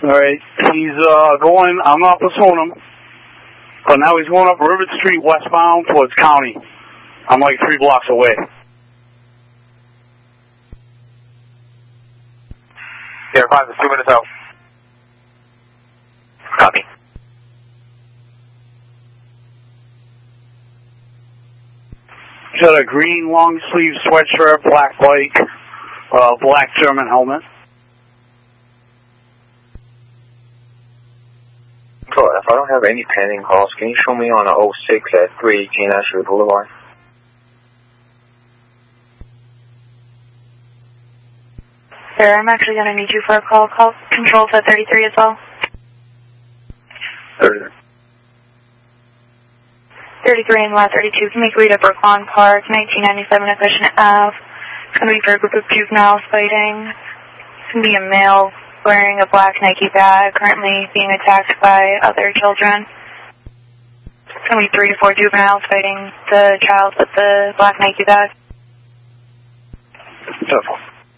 Alright, he's going, I'm not pursuing him, but now he's going up River Street westbound towards County. I'm like 3 blocks away. Yeah, 5 is 2 minutes out. Copy. He's got a green long sleeve sweatshirt, black bike, black German helmet. Cool, if I don't have any pending calls, can you show me on a 06 at 318 Ashford Boulevard? Sir, I'm actually going to need you for a call. Call control to 33 as well. 33 and lot 32 can make way to Brooklawn Park, 1997 Efficient Ave. It's going to be for a group of juveniles fighting. It's going to be a male wearing a black Nike bag, currently being attacked by other children. It's going to be 3 to 4 juveniles fighting the child with the black Nike bag. Beautiful.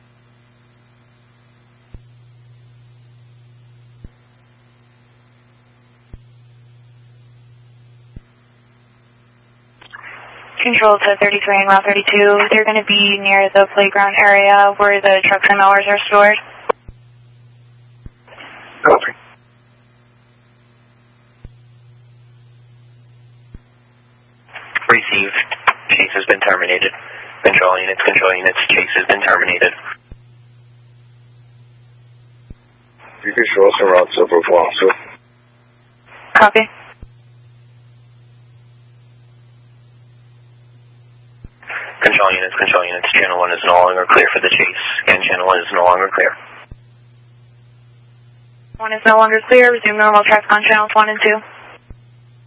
Control to 33 and Route 32. They're going to be near the playground area where the trucks and mowers are stored. Copy. Received. Chase has been terminated. Control units, chase has been terminated. You can show us around Silver Bluff, sir. Copy. Control units, channel 1 is no longer clear for the chase. Again, channel 1 is no longer clear. 1 is no longer clear. Resume normal traffic on channels 1 and 2.